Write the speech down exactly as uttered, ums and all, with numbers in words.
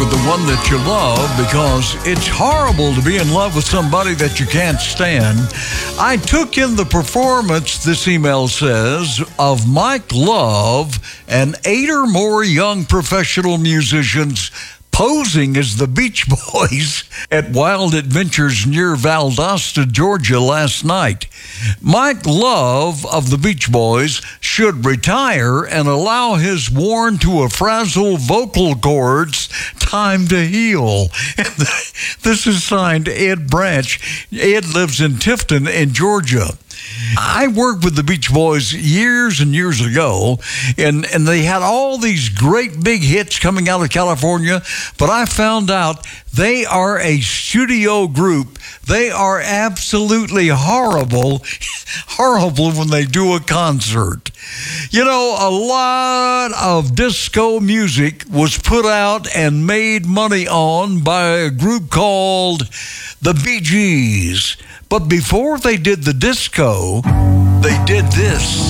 with the one that you love, because it's horrible to be in love with somebody that you can't stand. I took in the performance, this email says, of Mike Love and eight or more young professional musicians posing as the Beach Boys at Wild Adventures near Valdosta, Georgia last night. Mike Love of the Beach Boys should retire and allow his worn to a frazzle vocal cords time to heal. And this is signed Ed Branch. Ed lives in Tifton in Georgia. I worked with the Beach Boys years and years ago, and, and they had all these great big hits coming out of California, but I found out they are a studio group. They are absolutely horrible, horrible when they do a concert. You know, a lot of disco music was put out and made money on by a group called the Bee Gees. But before they did the disco, they did this.